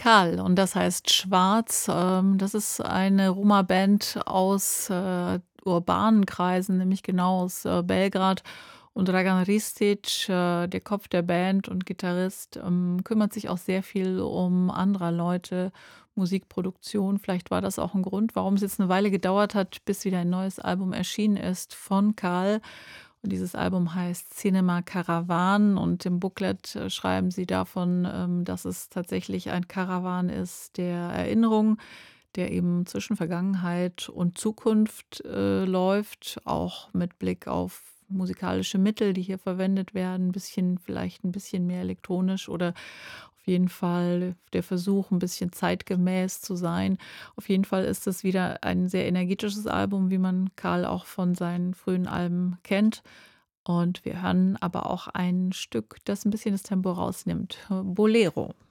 Karl und das heißt „Schwarz". Das ist eine Roma-Band aus, urbanen Kreisen, nämlich genau aus, Belgrad. Und Dragan Ristic, der Kopf der Band und Gitarrist, kümmert sich auch sehr viel um anderer Leute Musikproduktion. Vielleicht war das auch ein Grund, warum es jetzt eine Weile gedauert hat, bis wieder ein neues Album erschienen ist von Karl. Und dieses Album heißt „Cinema Caravan" und im Booklet, schreiben sie davon, dass es tatsächlich ein Karawan ist der Erinnerung, der eben zwischen Vergangenheit und Zukunft, läuft, auch mit Blick auf musikalische Mittel, die hier verwendet werden, vielleicht ein bisschen mehr elektronisch oder auf jeden Fall der Versuch, ein bisschen zeitgemäß zu sein. Auf jeden Fall ist es wieder ein sehr energetisches Album, wie man Karl auch von seinen frühen Alben kennt. Und wir hören aber auch ein Stück, das ein bisschen das Tempo rausnimmt, Bolero.